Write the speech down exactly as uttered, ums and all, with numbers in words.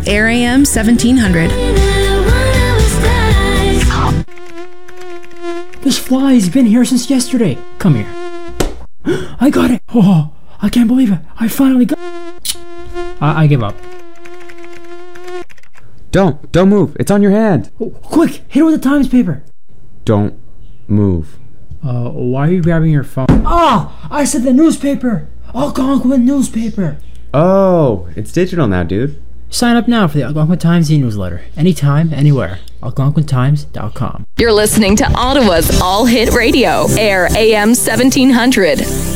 on Air A M seventeen hundred. This fly's been here since yesterday. Come here. I got it. Oh, I can't believe it. I finally got I, I give up. Don't. Don't move. It's on your hand. Oh, quick, hit it with the Times paper. Don't move. Uh, why are you grabbing your phone? Oh, I said the newspaper. Algonquin newspaper. Oh, it's digital now, dude. Sign up now for the Algonquin Times e-newsletter. Anytime, anywhere. algonquin times dot com. You're listening to Ottawa's All Hit Radio, Air A M seventeen hundred.